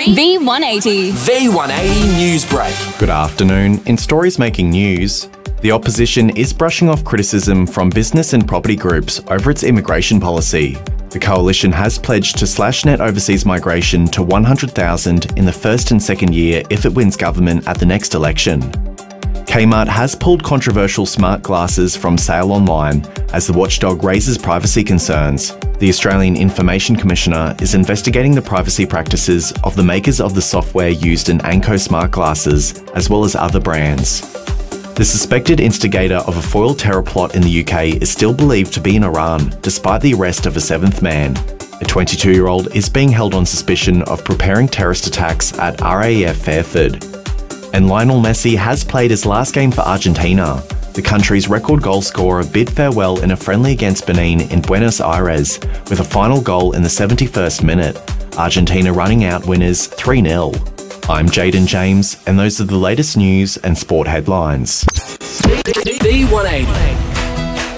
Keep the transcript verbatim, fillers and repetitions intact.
V one eighty. V one eighty News Break. Good afternoon. In stories making news, the opposition is brushing off criticism from business and property groups over its immigration policy. The coalition has pledged to slash net overseas migration to one hundred thousand in the first and second year if it wins government at the next election. Kmart has pulled controversial smart glasses from sale online as the watchdog raises privacy concerns. The Australian Information Commissioner is investigating the privacy practices of the makers of the software used in Anko smart glasses, as well as other brands. The suspected instigator of a foiled terror plot in the U K is still believed to be in Iran, despite the arrest of a seventh man. A twenty-two-year-old is being held on suspicion of preparing terrorist attacks at R A F Fairford. And Lionel Messi has played his last game for Argentina. The country's record goal scorer bid farewell in a friendly against Benin in Buenos Aires with a final goal in the seventy-first minute, Argentina running out winners three nil. I'm Jaden James, and those are the latest news and sport headlines. V one eighty.